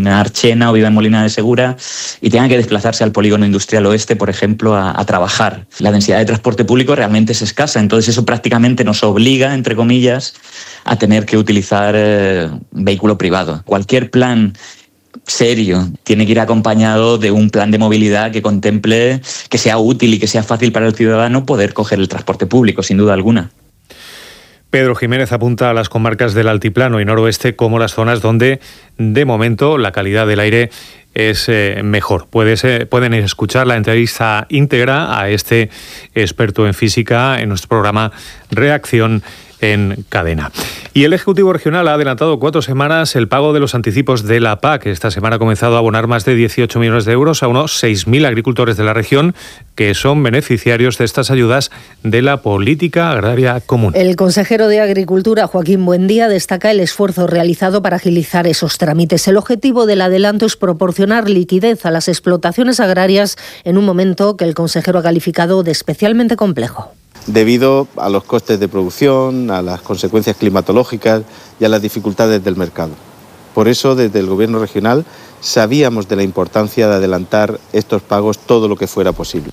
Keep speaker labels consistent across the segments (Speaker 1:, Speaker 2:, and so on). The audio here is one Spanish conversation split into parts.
Speaker 1: Archena o viva en Molina de Segura y tenga que desplazarse al polígono industrial oeste, por ejemplo, a trabajar. La densidad de transporte público realmente es escasa, entonces eso prácticamente nos obliga, entre comillas, a tener que utilizar vehículo privado. Cualquier plan serio tiene que ir acompañado de un plan de movilidad que contemple que sea útil y que sea fácil para el ciudadano poder coger el transporte público, sin duda alguna.
Speaker 2: Pedro Jiménez apunta a las comarcas del Altiplano y Noroeste como las zonas donde, de momento, la calidad del aire es mejor. Pueden escuchar la entrevista íntegra a este experto en física en nuestro programa Reacción en Cadena. Y el Ejecutivo Regional ha adelantado 4 semanas el pago de los anticipos de la PAC. Esta semana ha comenzado a abonar más de 18 millones de euros a unos 6.000 agricultores de la región que son beneficiarios de estas ayudas de la política agraria común.
Speaker 3: El consejero de Agricultura, Joaquín Buendía, destaca el esfuerzo realizado para agilizar esos trámites. El objetivo del adelanto es proporcionar liquidez a las explotaciones agrarias en un momento que el consejero ha calificado de especialmente complejo.
Speaker 4: Debido a los costes de producción, a las consecuencias climatológicas y a las dificultades del mercado. Por eso, desde el Gobierno regional, sabíamos de la importancia de adelantar estos pagos todo lo que fuera posible.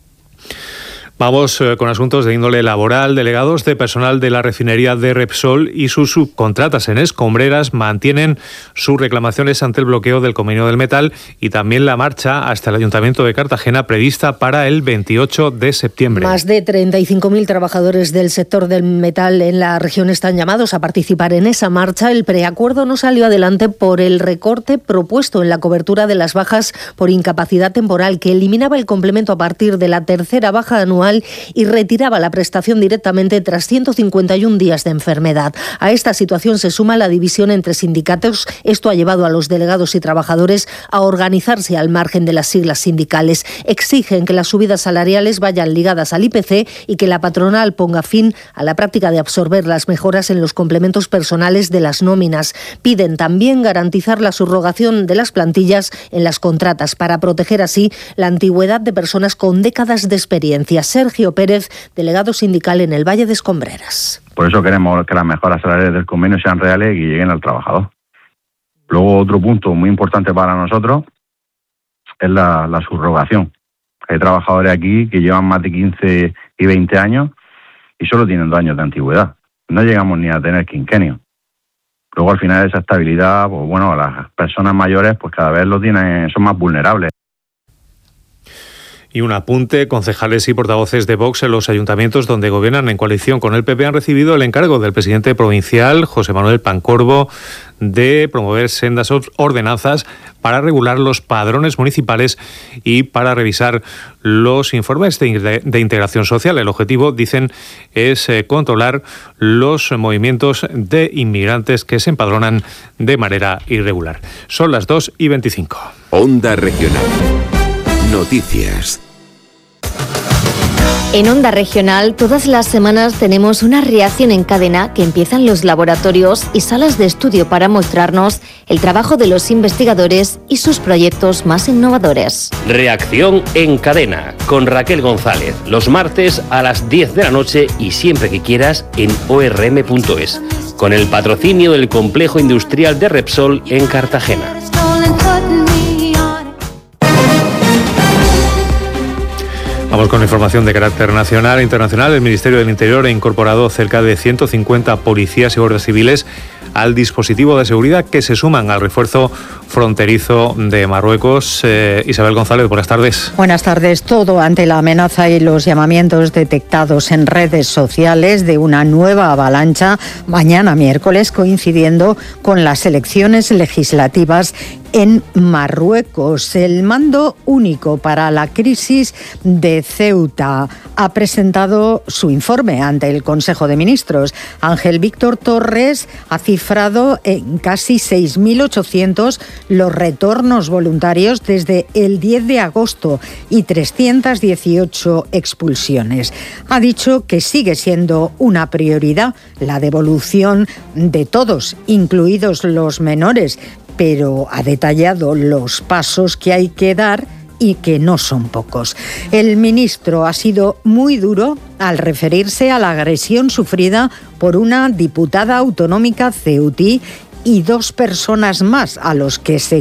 Speaker 2: Vamos con asuntos de índole laboral. Delegados de personal de la refinería de Repsol y sus subcontratas en Escombreras mantienen sus reclamaciones ante el bloqueo del convenio del metal y también la marcha hasta el Ayuntamiento de Cartagena prevista para el 28 de septiembre.
Speaker 3: Más de 35.000 trabajadores del sector del metal en la región están llamados a participar en esa marcha. El preacuerdo no salió adelante por el recorte propuesto en la cobertura de las bajas por incapacidad temporal, que eliminaba el complemento a partir de la tercera baja anual y retiraba la prestación directamente tras 151 días de enfermedad. A esta situación se suma la división entre sindicatos. Esto ha llevado a los delegados y trabajadores a organizarse al margen de las siglas sindicales. Exigen que las subidas salariales vayan ligadas al IPC y que la patronal ponga fin a la práctica de absorber las mejoras en los complementos personales de las nóminas. Piden también garantizar la subrogación de las plantillas en las contratas para proteger así la antigüedad de personas con décadas de experiencia. Sergio Pérez, delegado sindical en el Valle de Escombreras.
Speaker 5: Por eso queremos que las mejoras salariales del convenio sean reales y lleguen al trabajador. Luego, otro punto muy importante para nosotros es la subrogación. Hay trabajadores aquí que llevan más de 15 y 20 años y solo tienen 2 años de antigüedad. No llegamos ni a tener quinquenio. Luego, al final, esa estabilidad, pues bueno, las personas mayores pues cada vez son más vulnerables.
Speaker 2: Y un apunte, concejales y portavoces de Vox en los ayuntamientos donde gobiernan en coalición con el PP han recibido el encargo del presidente provincial, José Manuel Pancorbo, de promover sendas ordenanzas para regular los padrones municipales y para revisar los informes de integración social. El objetivo, dicen, es controlar los movimientos de inmigrantes que se empadronan de manera irregular. Son las 2:25.
Speaker 6: Onda Regional. Noticias.
Speaker 7: En Onda Regional, todas las semanas tenemos una reacción en cadena que empiezan los laboratorios y salas de estudio para mostrarnos el trabajo de los investigadores y sus proyectos más innovadores.
Speaker 8: Reacción en cadena con Raquel González, los martes a las 10 de la noche y siempre que quieras en orm.es, con el patrocinio del Complejo Industrial de Repsol en Cartagena.
Speaker 2: Vamos con información de carácter nacional e internacional. El Ministerio del Interior ha incorporado cerca de 150 policías y guardias civiles al dispositivo de seguridad que se suman al refuerzo fronterizo de Marruecos. Isabel González, buenas tardes.
Speaker 9: Buenas tardes. Todo ante la amenaza y los llamamientos detectados en redes sociales de una nueva avalancha mañana miércoles, coincidiendo con las elecciones legislativas en Marruecos. El Mando Único para la Crisis de Ceuta ha presentado su informe ante el Consejo de Ministros. Ángel Víctor Torres ha cifrado en casi 6.800 los retornos voluntarios desde el 10 de agosto y 318 expulsiones. Ha dicho que sigue siendo una prioridad la devolución de todos, incluidos los menores, pero ha detallado los pasos que hay que dar y que no son pocos. El ministro ha sido muy duro al referirse a la agresión sufrida por una diputada autonómica ceutí y 2 personas más a los que se